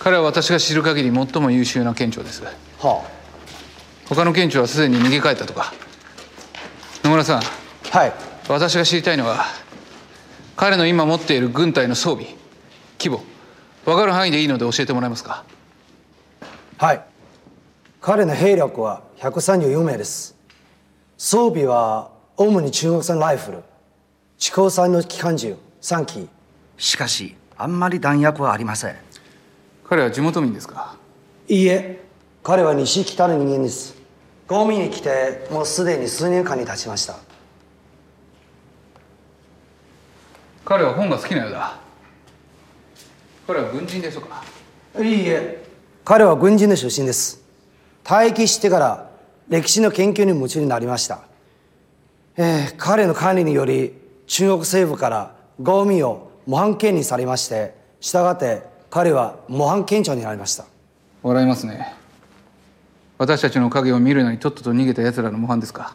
彼は私が知る限り最も優秀な県庁です。 はあ。 他の県庁はすでに逃げ帰ったとか。野村さん。 はい。 私が知りたいのは彼の今持っている軍隊の装備、規模、分かる範囲でいいので教えてもらえますか。 はい。彼の兵力は134名です。装備は主に中国産ライフル、地高産の機関銃3機。 しかしあんまり弾薬はありません。 彼は地元民ですか。 いいえ、彼は西北の人間です。ゴミに来てもうすでに数年間に経ちました。 彼は本が好きなようだ。彼は軍人でしょうか。 いいえ、彼は軍人の出身です。退役してから歴史の研究に夢中になりました。彼の管理により中国政府からゴミを模範兼任されまして、したがって彼は模範県庁になりました。 笑いますね。私たちの影を見るのにとっとと逃げた奴らの模範ですか。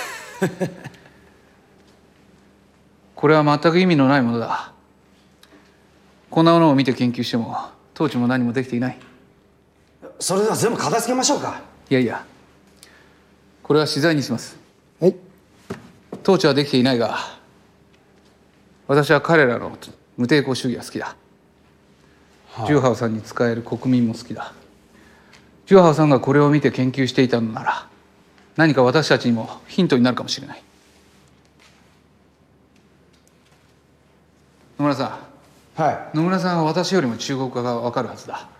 これは全く意味のないものだ。こんなものを見て研究しても統治も何もできていない。 それでは全部片付けましょうか。 いやいや、これは取材にします。 はい。 統治はできていないが、私は彼らの無抵抗主義が好きだ。ジューハオさんに仕える国民も好きだ。ジューハオさんがこれを見て研究していたのなら、何か私たちにもヒントになるかもしれない。野村さん。 はい。 野村さんは私よりも中国語がわかるはずだ。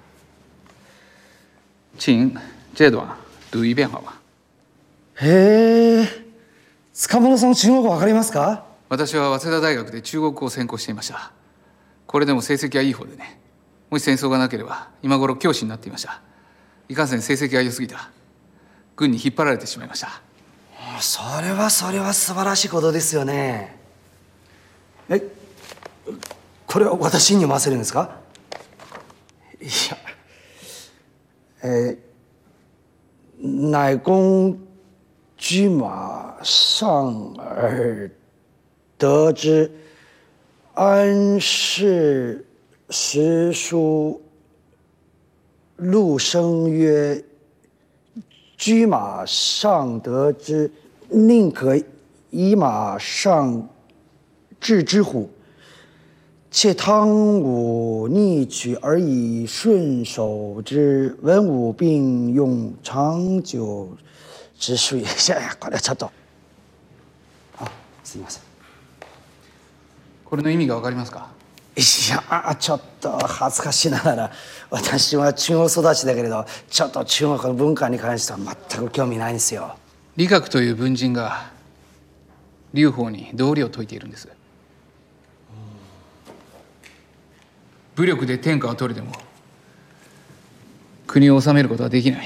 请这段读一遍好吗。 へえ、塚本さんも中国語わかりますか。 私は早稲田大学で中国語を専攻していました。これでも成績はいい方でね。もし戦争がなければ今頃教師になっていました。いかんせん成績が良すぎた。軍に引っ張られてしまいました。 それは素晴らしいことですよね。これは私に読ませるんですか。いや、乃公车马上而得之，安氏时书陆生曰：“车马上得之，宁可以马上治之乎？且汤武逆取而以顺守之，文武并用，长久之术也。”いや、これはちょっと。すみません。 これの意味がわかりますか。 いや、ちょっと恥ずかしながら、私は中国育ちだけれど、ちょっと中国の文化に関しては全く興味ないんですよ。 李覚という文人が劉邦に道理を説いているんです。武力で天下を取るでも国を治めることはできない。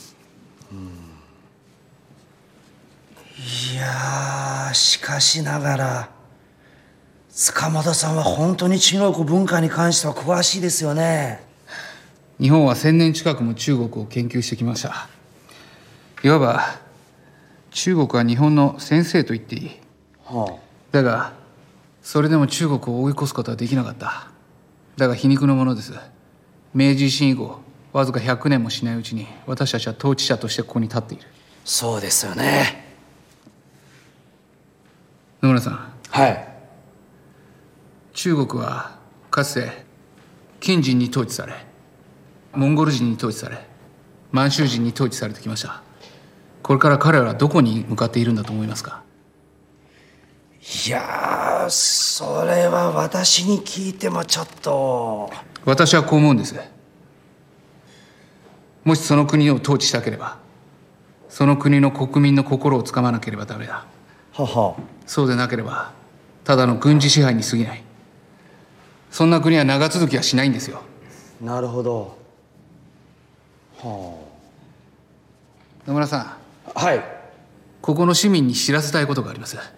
いや、しかしながら塚本さんは本当に中国文化に関しては詳しいですよね。 日本は1000年近くも中国を研究してきました。いわば中国は日本の先生と言っていい。だがそれでも中国を追い越すことはできなかった。だが皮肉のものです。明治維新以後わずか100年もしないうちに私たちは統治者としてここに立っている。 そうですよね。 野村さん。 はい。 中国はかつて金人に統治され、モンゴル人に統治され、満州人に統治されてきました。これから彼らはどこに向かっているんだと思いますか。 いやー、それは私に聞いてもちょっと。 私はこう思うんです。もしその国を統治したければ、その国の国民の心をつかまなければダメだ。そうでなければただの軍事支配に過ぎない。そんな国は長続きはしないんですよ。 なるほど。 野村さん。 はい。 ここの市民に知らせたいことがあります。 はい。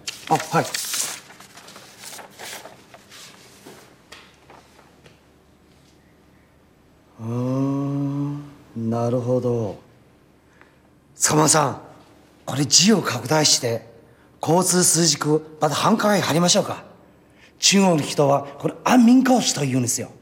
なるほど。塚本さん、これ字を拡大して交通枢軸また繁華街貼りましょうか。中国の人はこれ安民講師と言うんですよ。